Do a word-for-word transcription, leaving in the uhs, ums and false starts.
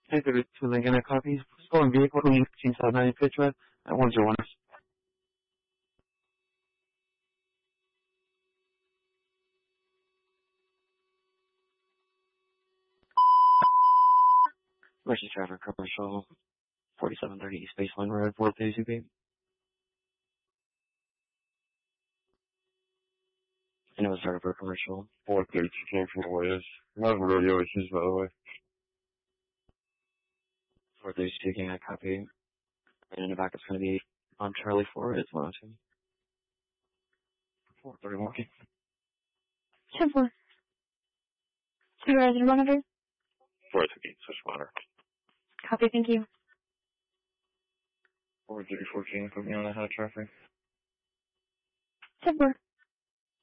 Hey, thirty two Lincoln, a copy. Stolen vehicle, fifteen South ninety Pitch Red at one zero one. Mercy traffic commercial, forty-seven thirty East Baseline Road, four P Z B. And it was started for commercial. four thirty-two came from the Warriors. I'm having radio issues, by the way. four thirty-two, getting a copy. And in the back, it's going to be on Charlie four, it's one oh two. four thirty-one. ten four. Supervisor monitor. four thirty-eight, switch monitor. Copy, thank you. four thirty-four, can you put me on the high traffic? ten four.